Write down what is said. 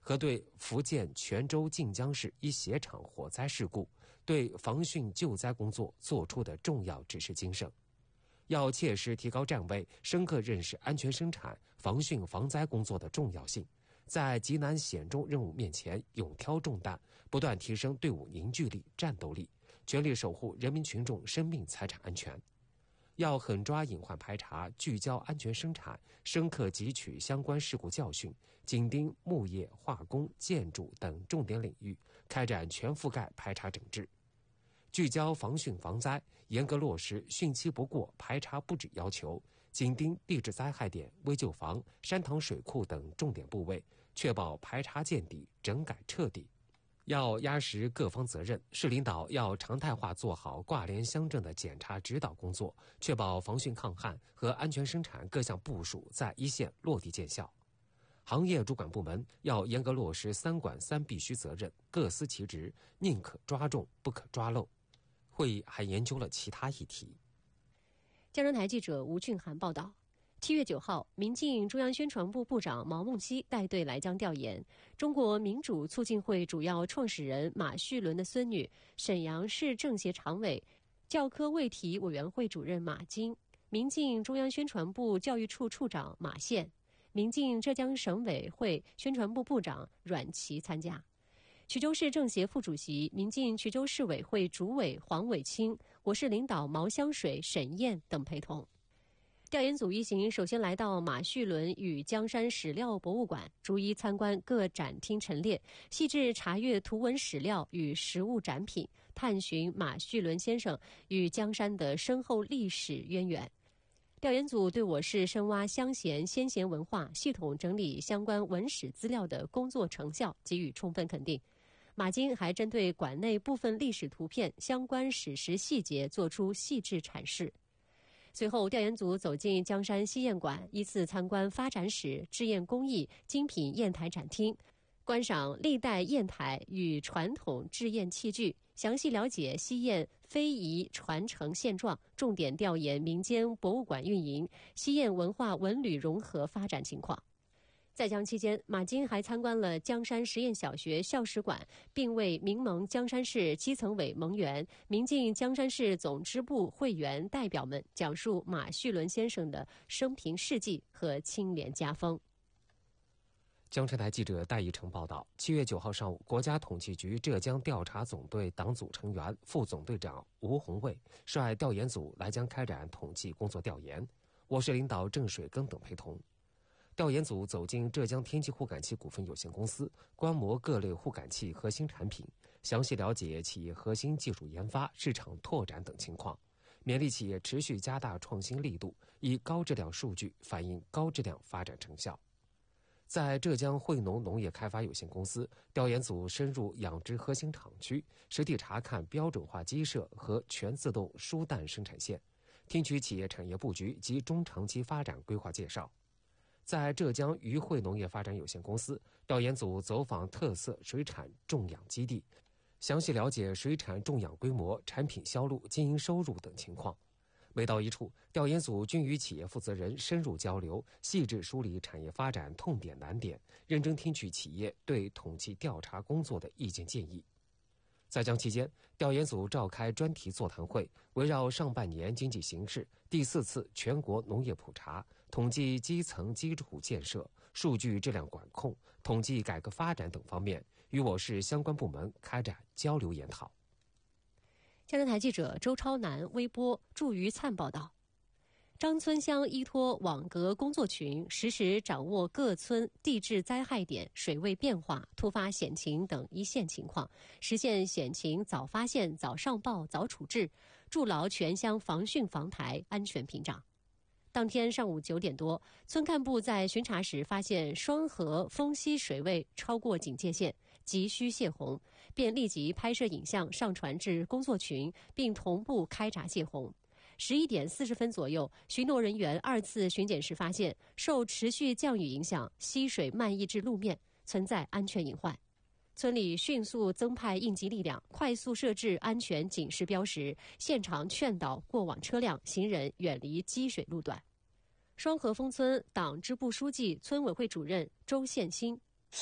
和对福建泉州晋江市一鞋厂火灾事故对防汛救灾工作作出的重要指示精神，要切实提高站位，深刻认识安全生产、防汛防灾工作的重要性，在极难险重任务面前勇挑重担，不断提升队伍凝聚力、战斗力，全力守护人民群众生命财产安全。要狠抓隐患排查，聚焦安全生产，深刻汲取相关事故教训，紧盯木业、化工、建筑等重点领域，开展全覆盖排查整治。聚焦防汛防灾，严格落实汛期不过、排查不止要求，紧盯地质灾害点、危旧房、山塘水库等重点部位，确保排查见底、整改彻底。要压实各方责任，市领导要常态化做好挂联乡镇的检查指导工作，确保防汛抗旱和安全生产各项部署在一线落地见效。行业主管部门要严格落实3管3必须责任，各司其职，宁可抓重，不可抓漏。会议还研究了其他议题。 江南台记者吴俊涵报道。7月9号，民进中央宣传部部长毛孟熙带队来江调研。中国民主促进会主要创始人马叙伦的孙女、沈阳市政协常委、教科卫体委员会主任马金，民进中央宣传部教育处处长马宪，民进浙江省委会宣传部部长阮琦参加。衢州市政协副主席、民进衢州市委会主委黄伟清、我市领导毛香水、沈燕等陪同。调研组一行首先来到马叙伦与江山史料博物馆，逐一参观各展厅陈列，细致查阅图文史料与实物展品，探寻马叙伦先生与江山的深厚历史渊源。调研组对我市深挖湘咸先贤文化、系统整理相关文史资料的工作成效给予充分肯定。马金还针对馆内部分历史图片相关史实细节作出细致阐释。随后，调研组走进江山西砚馆，依次参观发展史、制砚工艺、精品砚台展厅，观赏历代砚台与传统制砚器具，详细了解西砚非遗传承现状，重点调研民间博物馆运营、西砚文化文旅融合发展情况。在江期间，马金还参观了江山实验小学校史馆，并为民盟江山市基层委盟员、民进江山市总支部会员代表们讲述马叙伦先生的生平事迹和清廉家风。 江城台记者戴义成报道，7月9号上午，国家统计局浙江调查总队党组成员、副总队长吴宏卫率调研组来江开展统计工作调研，我市领导郑水庚等陪同。调研组走进浙江天气护感器股份有限公司，观摩各类护感器核心产品，详细了解企业核心技术研发、市场拓展等情况，勉励企业持续加大创新力度，以高质量数据反映高质量发展成效。在浙江惠农农业开发有限公司，调研组深入养殖核心厂区，实地查看标准化鸡舍和全自动输蛋生产线，听取企业产业布局及中长期发展规划介绍。在浙江渔惠农业发展有限公司，调研组走访特色水产种养基地，详细了解水产种养规模、产品销路、经营收入等情况。每到一处，调研组均与企业负责人深入交流，细致梳理产业发展痛点难点，认真听取企业对统计调查工作的意见建议。在江期间，调研组召开专题座谈会，围绕上半年经济形势、第4次全国农业普查、统计基层基础建设、数据质量管控、统计改革发展等方面，与我市相关部门开展交流研讨。 江南台记者周超南微波祝于灿报道。张村乡依托网格工作群，实时掌握各村地质灾害点、水位变化、突发险情等一线情况，实现险情早发现、早上报、早处置，筑牢全乡防汛防台安全屏障。当天上午9点多，村干部在巡查时发现双河丰溪水位超过警戒线，急需泄洪，便立即拍摄影像上传至工作群，并同步开闸泄洪。11点40分左右，巡逻人员2次巡检时发现，受持续降雨影响，溪水漫溢至路面，存在安全隐患。村里迅速增派应急力量，快速设置安全警示标识，现场劝导过往车辆、行人远离积水路段。双河丰村党支部书记、村委会主任周宪新